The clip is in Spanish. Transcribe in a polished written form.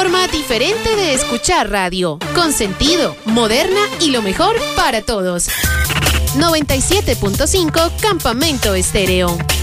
forma diferente de escuchar radio, con sentido, moderna y lo mejor para todos. 97.5 Campamento Estéreo.